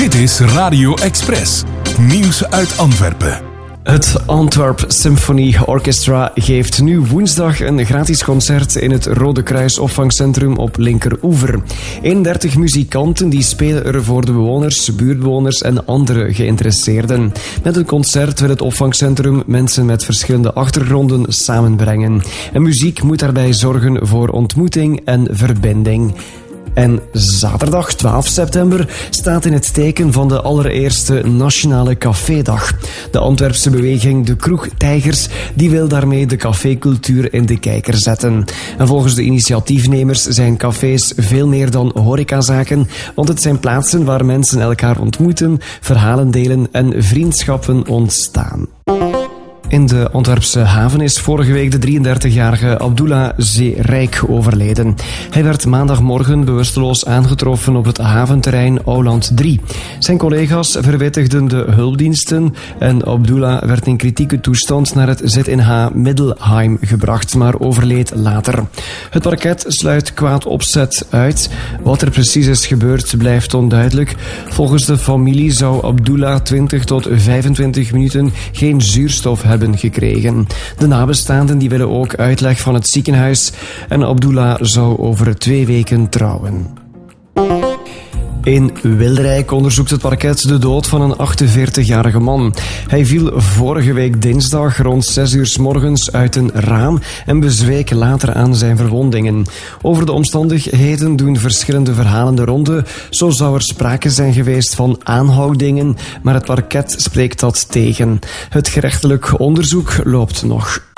Dit is Radio Express. Nieuws uit Antwerpen. Het Antwerp Symphony Orchestra geeft nu woensdag een gratis concert in het Rode Kruis opvangcentrum op Linkeroever. 31 muzikanten die spelen er voor de bewoners, buurtbewoners en andere geïnteresseerden. Met het concert wil het opvangcentrum mensen met verschillende achtergronden samenbrengen. En muziek moet daarbij zorgen voor ontmoeting en verbinding. En zaterdag 12 september staat in het teken van de allereerste Nationale Cafédag. De Antwerpse beweging De Kroegtijgers die wil daarmee de cafécultuur in de kijker zetten. En volgens de initiatiefnemers zijn cafés veel meer dan horecazaken, want het zijn plaatsen waar mensen elkaar ontmoeten, verhalen delen en vriendschappen ontstaan. In de Antwerpse haven is vorige week de 33-jarige Abdullah Zeerijk overleden. Hij werd maandagmorgen bewusteloos aangetroffen op het haventerrein Ouland 3. Zijn collega's verwittigden de hulpdiensten en Abdullah werd in kritieke toestand naar het ZNH Middelheim gebracht, maar overleed later. Het parket sluit kwaad opzet uit. Wat er precies is gebeurd blijft onduidelijk. Volgens de familie zou Abdullah 20 tot 25 minuten geen zuurstof hebben gekregen. De nabestaanden die willen ook uitleg van het ziekenhuis en Abdullah zou over 2 weken trouwen. In Wilrijk onderzoekt het parket de dood van een 48-jarige man. Hij viel vorige week dinsdag rond 6 uur 's morgens uit een raam en bezweek later aan zijn verwondingen. Over de omstandigheden doen verschillende verhalen de ronde. Zo zou er sprake zijn geweest van aanhoudingen, maar het parket spreekt dat tegen. Het gerechtelijk onderzoek loopt nog.